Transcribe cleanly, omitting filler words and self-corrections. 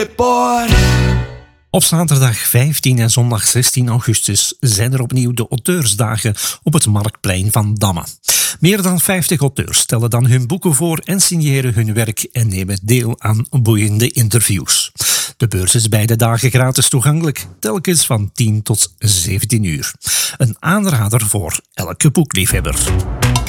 Op zaterdag 15 en zondag 16 augustus zijn er opnieuw de auteursdagen op het Marktplein van Damme. Meer dan 50 auteurs stellen dan hun boeken voor en signeren hun werk en nemen deel aan boeiende interviews. De beurs is beide dagen gratis toegankelijk, telkens van 10 tot 17 uur. Een aanrader voor elke boekliefhebber.